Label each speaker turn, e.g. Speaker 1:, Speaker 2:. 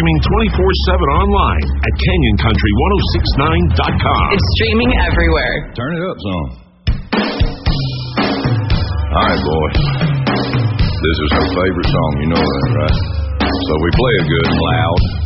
Speaker 1: streaming 24/7 online at CanyonCountry1069.com.
Speaker 2: It's streaming everywhere.
Speaker 3: Turn it up some. All right, boy. This is her favorite song. You know that, right? So we play it good and loud.